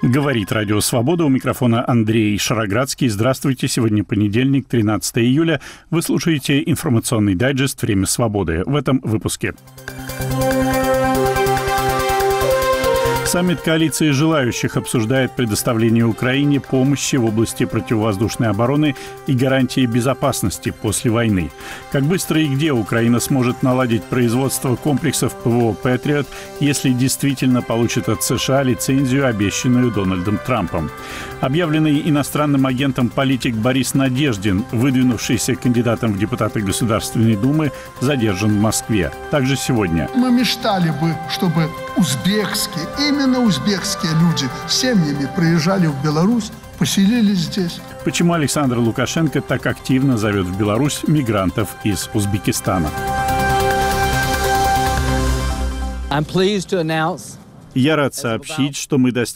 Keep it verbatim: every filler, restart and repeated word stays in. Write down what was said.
Говорит Радио Свобода, у микрофона Андрей Шароградский. Здравствуйте, сегодня понедельник, тринадцатое июля. Вы слушаете информационный дайджест «Время свободы». В этом выпуске. Саммит коалиции желающих обсуждает предоставление Украине помощи в области противовоздушной обороны и гарантии безопасности после войны. Как быстро и где Украина сможет наладить производство комплексов ПВО «Патриот», если действительно получит от США лицензию, обещанную Дональдом Трампом. Объявленный иностранным агентом политик Борис Надеждин, выдвинувшийся кандидатом в депутаты Государственной Думы, задержан в Москве. Также сегодня. Мы мечтали бы, чтобы узбекские, именно узбекские люди с семьями приезжали в Беларусь, поселились здесь. Почему Александр Лукашенко так активно зовет в Беларусь мигрантов из Узбекистана? I'm pleased to announce Я рад сообщить, что мы достигли